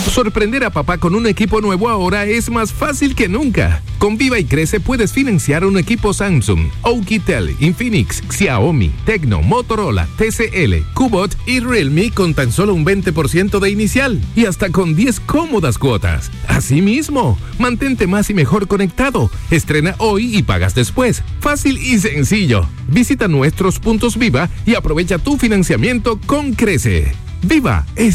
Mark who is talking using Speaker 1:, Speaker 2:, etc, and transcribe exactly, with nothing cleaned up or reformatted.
Speaker 1: Sorprender a papá con un equipo nuevo ahora es más fácil que nunca. Con Viva y Crece puedes financiar un equipo Samsung, Oukitel, Infinix, Xiaomi, Tecno, Motorola, T C L, Kubot y Realme con tan solo un veinte por ciento de inicial y hasta con diez cómodas cuotas. Asimismo, mantente más y mejor conectado. Estrena hoy y pagas después. Fácil y sencillo. Visita nuestros puntos Viva y aprovecha tu financiamiento con Crece. Viva es